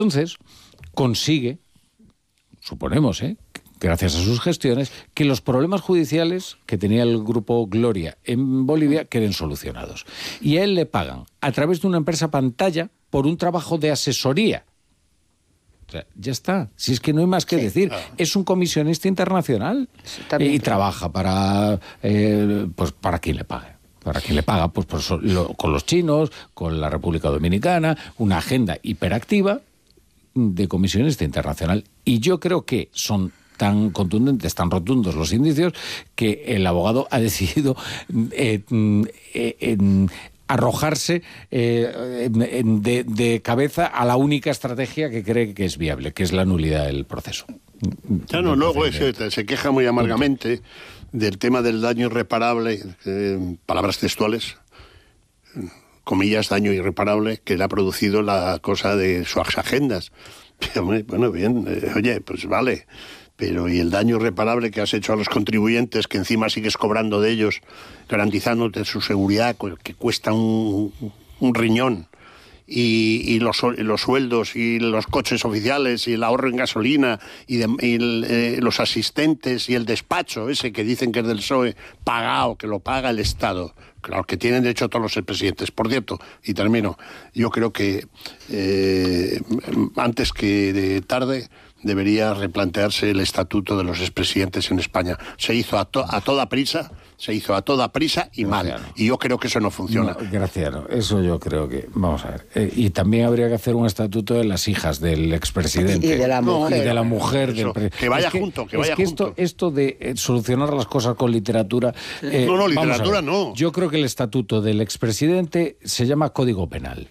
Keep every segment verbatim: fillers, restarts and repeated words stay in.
Entonces, consigue, suponemos, ¿eh?, gracias a sus gestiones, que los problemas judiciales que tenía el Grupo Gloria en Bolivia queden solucionados. Y a él le pagan a través de una empresa pantalla por un trabajo de asesoría. O sea, ya está. Si es que no hay más que sí, decir. Claro. Es un comisionista internacional sí, y claro. trabaja para, eh, pues para quien le pague. ¿Para quien le paga? Pues, pues lo, con los chinos, con la República Dominicana, una agenda hiperactiva de comisionista internacional. Y yo creo que son tan contundentes, tan rotundos los indicios, que el abogado ha decidido eh, eh, eh, arrojarse eh, de, de cabeza a la única estrategia que cree que es viable, que es la nulidad del proceso. Ya no, luego se, se queja muy amargamente del tema del daño irreparable, eh, palabras textuales, comillas, daño irreparable, que le ha producido la cosa de sus agendas. Pero, bueno, bien, eh, oye, pues vale, pero ¿y el daño irreparable que has hecho a los contribuyentes, que encima sigues cobrando de ellos, garantizándote su seguridad, que cuesta un, un riñón, y, y los, los sueldos, y los coches oficiales, y el ahorro en gasolina, y, de, y el, eh, los asistentes, y el despacho ese que dicen que es del P S O E, pagado, que lo paga el Estado? Claro, que tienen derecho todos los presidentes. Por cierto, y termino, yo creo que eh, antes que de tarde debería replantearse el estatuto de los expresidentes en España. Se hizo a, to a toda prisa, se hizo a toda prisa y Graciano. mal. Y yo creo que eso no funciona. No, Graciano, eso yo creo que... Vamos a ver. Eh, y también habría que hacer un estatuto de las hijas del expresidente. Y de la mujer. Y de la mujer eso, del que vaya es que, junto, que vaya es que junto. Esto, esto de eh, solucionar las cosas con literatura... Eh, no, no, literatura no. Yo creo que el estatuto del expresidente se llama Código Penal.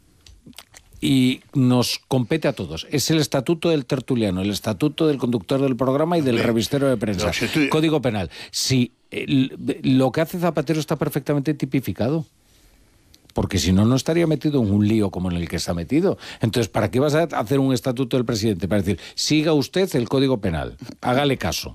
Y nos compete a todos. Es el estatuto del tertuliano, el estatuto del conductor del programa y del sí. revistero de prensa. No, si estoy... Código penal. Si el, lo que hace Zapatero está perfectamente tipificado, porque si no, no estaría metido en un lío como en el que está metido. Entonces, ¿para qué vas a hacer un estatuto del presidente? Para decir, siga usted el Código Penal, hágale caso.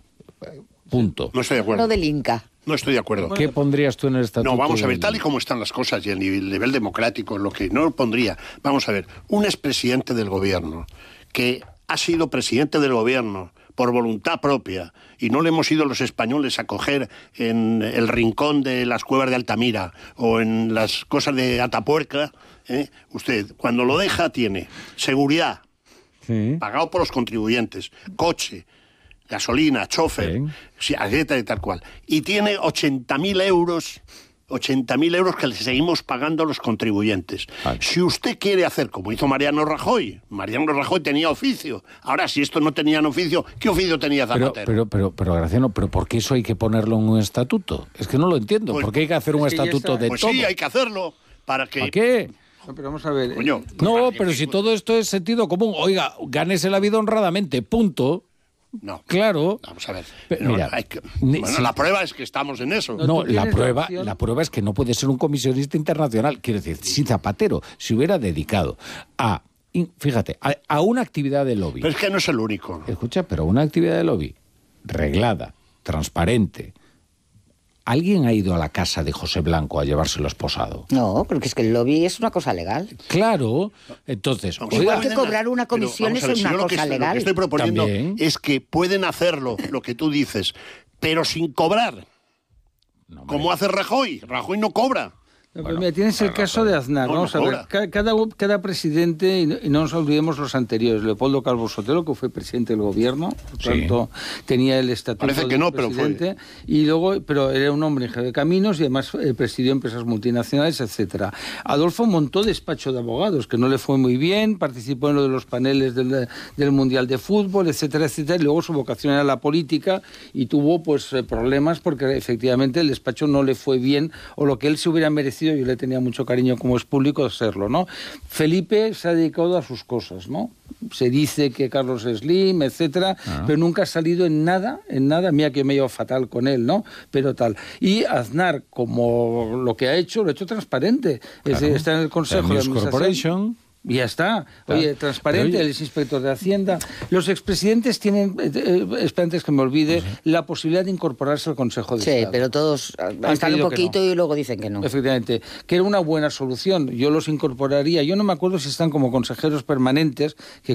Punto. No estoy de acuerdo. No del Inca. No estoy de acuerdo. ¿Qué pondrías tú en el estatuto? No, vamos a ver, del... tal y como están las cosas y el nivel, nivel democrático, lo que no lo pondría. Vamos a ver, un expresidente del gobierno que ha sido presidente del gobierno por voluntad propia y no le hemos ido los españoles a coger en el rincón de las cuevas de Altamira o en las cosas de Atapuerca, ¿eh? Usted, cuando lo deja, tiene seguridad, sí. pagado por los contribuyentes, coche, gasolina, chofer, sí. y tal cual. Y tiene ochenta mil euros, ochenta mil euros que le seguimos pagando a los contribuyentes. Vale. Si usted quiere hacer como hizo Mariano Rajoy, Mariano Rajoy tenía oficio. Ahora, si esto no tenían oficio, ¿qué oficio tenía Zapatero? Pero, pero, pero, pero Graciano, ¿pero por qué eso hay que ponerlo en un estatuto? Es que no lo entiendo. Pues, ¿por qué hay que hacer un estatuto de pues todo? Pues sí, hay que hacerlo. ¿Para que... ¿Para qué? No, pero vamos a ver... Coño, eh, no, pero si todo esto es sentido común. Oiga, gánese la vida honradamente, punto... No. Claro. Vamos a ver. Pero, mira, hay que, bueno, si, la prueba es que estamos en eso. No, no la prueba, la, la prueba es que no puede ser un comisionista internacional. Quiero decir, si Zapatero se hubiera dedicado a, fíjate, a, a una actividad de lobby. Pero es que no es el único. Escucha, pero una actividad de lobby reglada, transparente. ¿Alguien ha ido a la casa de José Blanco a llevárselo esposado? No, porque es que el lobby es una cosa legal. Claro, entonces... Igual que cobrar una comisión es una cosa que, legal. Lo que estoy proponiendo También. es que pueden hacerlo, lo que tú dices, pero sin cobrar. No, como hace Rajoy. Rajoy no cobra. No, bueno, mira, tienes el caso de Aznar. No, Vamos no a ver, cada, cada presidente, y no, y no nos olvidemos los anteriores, Leopoldo Calvo Sotelo, que fue presidente del gobierno, por sí. tanto tenía el estatuto Parece que de no, presidente, pero fue. Y luego, pero era un hombre ingeniero de caminos y además eh, presidió empresas multinacionales, etcétera. Adolfo montó despacho de abogados, que no le fue muy bien, participó en lo de los paneles del, del Mundial de Fútbol, etcétera, etcétera, y luego su vocación era la política y tuvo pues eh, problemas porque efectivamente el despacho no le fue bien o lo que él se hubiera merecido. Yo le tenía mucho cariño, como es público, serlo, ¿no? Felipe se ha dedicado a sus cosas, ¿no? Se dice que Carlos Slim, etcétera, ah. pero nunca ha salido en nada, en nada. Mira que me llevo fatal con él, ¿no? Pero tal. Y Aznar, como lo que ha hecho, lo ha hecho transparente. Claro. Es, está en el Consejo de Administración. Y ya está. Oye, Claro. transparente, Pero, oye, el inspector de Hacienda. Los expresidentes tienen, eh, eh, espera, antes que me olvide, uh-huh. la posibilidad de incorporarse al Consejo de sí, Estado. Sí, pero todos están un poquito no. y luego dicen que no. Efectivamente, que era una buena solución. Yo los incorporaría. Yo no me acuerdo si están como consejeros permanentes, que